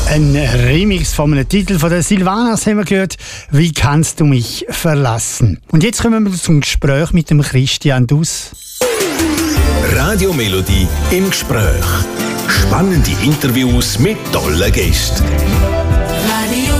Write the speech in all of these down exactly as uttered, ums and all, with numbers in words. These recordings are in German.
Ein Remix von einem Titel von der Sylvanas haben wir gehört. Wie kannst du mich verlassen? Und jetzt kommen wir zum Gespräch mit dem Christian Dus. Radio Melodie im Gespräch. Spannende Interviews mit tollen Gästen. Radio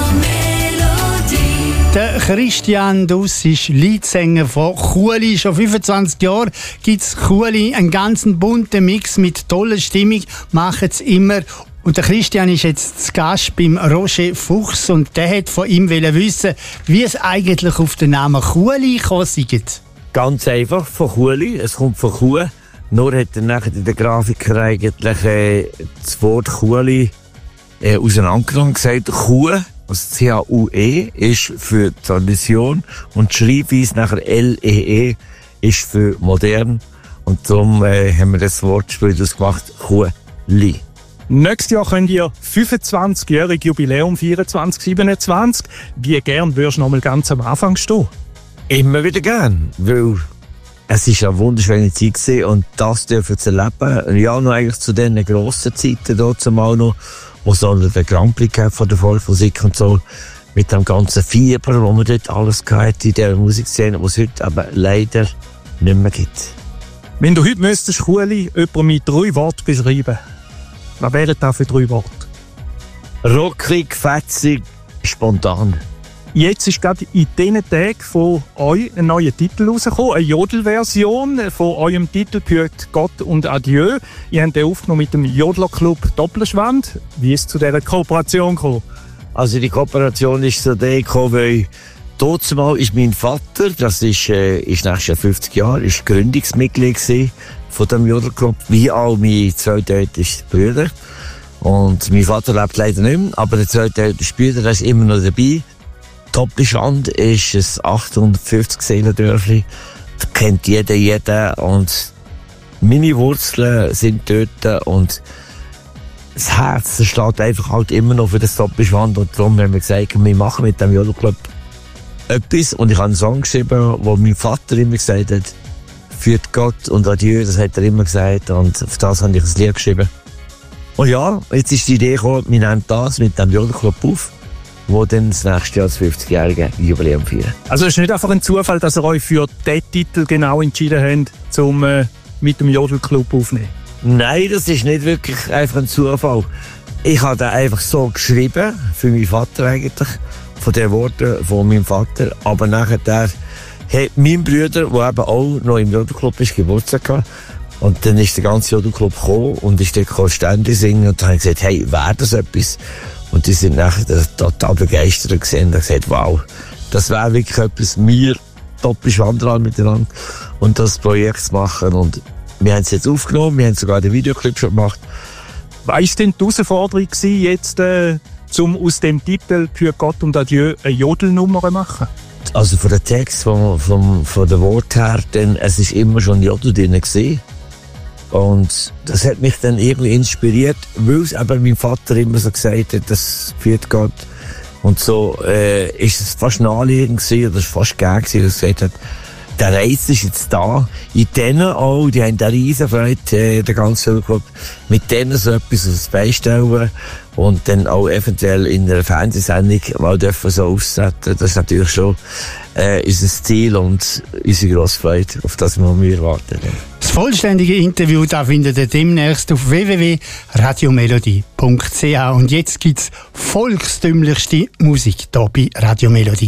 Melodie. Der Christian Dus ist Leadsänger von Chuli. Schon fünfundzwanzig Jahre gibt es Chuli. Einen ganzen bunten Mix mit toller Stimmung. Machen es immer. Und der Christian ist jetzt zu Gast beim Roger Fuchs und der hat von ihm wissen, wie es eigentlich auf den Namen Chuli gekommen ist. Ganz einfach, von Chuli. Es kommt von Kuh. Nur hat er nachher in der Grafiker eigentlich äh, das Wort Chuli äh, auseinandergenommen und gesagt, Kuh, also C H U E, ist für Tradition und die Schreibweise nachher L E E ist für modern. Und darum äh, haben wir das Wortspiel gemacht, Chuli. Nächstes Jahr könnt ihr fünfundzwanzigjähriges Jubiläum vierundzwanzig siebenundzwanzig. Wie gern würdest du noch mal ganz am Anfang stehen? Immer wieder gern, weil es ist eine wunderschöne Zeit gewesen und das dürfen zu erleben. Ja, noch eigentlich zu den grossen Zeiten dort zumal noch, wo so der Grand Prix gehabt von der Volksmusik und so, mit dem ganzen Fieber, wo man dort alles gehabt in dieser Musikszene, was es heute aber leider nicht mehr gibt. Wenn du heute müsstest, Chuli, jemanden mit drei Worten beschreiben, was wären das für drei Worte? Rockig, fetzig, spontan. Jetzt ist gerade in diesen Tagen von euch ein neuer Titel rausgekommen, eine Jodelversion von eurem Titel «Für Gott und Adieu». Ihr habt den aufgenommen mit dem Jodlerclub Doppelschwand. Wie ist es zu dieser Kooperation gekommen? Also die Kooperation ist zu der gekommen, weil dort mal ist mein Vater, das ist, äh, ist nächstes Jahr fünfzig Jahre, ist Gründungsmitglied gewesen von dem Jodlerclub, wie all meine zwei ältesten Brüder. Und mein Vater lebt leider nicht mehr, aber der zweite älteste Bruder, der ist immer noch dabei. Doppelschwand ist ein achthundertfünfzig Seelendörfli. Da kennt jeder jeden. Und meine Wurzeln sind dort. Und das Herz das schlägt einfach halt immer noch für das Doppelschwand. Und darum haben wir gesagt, wir machen mit dem Jodelclub etwas. Und ich habe einen Song geschrieben, wo mein Vater immer gesagt hat, «Für Gott und Adieu», das hat er immer gesagt. Und auf das habe ich ein Lied geschrieben. Und ja, jetzt ist die Idee gekommen, wir nehmen das mit dem Jodelclub auf, wo dann das nächste Jahr das fünfzigjährige Jubiläum feiern. Also es ist nicht einfach ein Zufall, dass ihr euch für diesen Titel genau entschieden habt, um äh, mit dem Jodelclub aufzunehmen? Nein, das ist nicht wirklich einfach ein Zufall. Ich habe den einfach so geschrieben, für meinen Vater eigentlich, von den Worten von meinem Vater. Aber nachher der, hat mein Bruder, der eben auch noch im Jodelclub ist, Geburtstag gehabt. Und dann ist der ganze Jodelclub gekommen und ist dort Stände singen und dann habe ich gesagt, hey, wäre das etwas? Und die sind nachher total begeistert gesehen und haben gesagt, wow, das wäre wirklich etwas, wir Doppelschwanderer miteinander und das Projekt zu machen. Und wir haben es jetzt aufgenommen, wir haben sogar den Videoclip schon gemacht. Was war denn die Herausforderung gewesen, jetzt, äh, um aus dem Titel «Für Gott und Adieu» eine Jodelnummer zu machen? Also von der Text, von, von, von der Wort her, denn es ist immer schon Jodel drin gewesen. Und das hat mich dann irgendwie inspiriert, weil es eben mein Vater immer so gesagt hat, das führt Gott. Und so äh, ist es fast ein Anliegen gewesen, oder fast gern gewesen, dass er gesagt hat, der Reiz ist jetzt da. In denen auch, die haben da riesen Freude, äh, der ganze Club, mit denen so etwas aufs Bein stellen und dann auch eventuell in einer Fernsehsendung mal dürfen so aufsetzen. Das ist natürlich schon äh, unser Ziel und unsere grosse Freude, auf das wir warten. Das vollständige Interview da findet ihr demnächst auf w w w punkt radiomelodie punkt c h. Und jetzt gibt's volkstümlichste Musik hier bei Radio Melodie.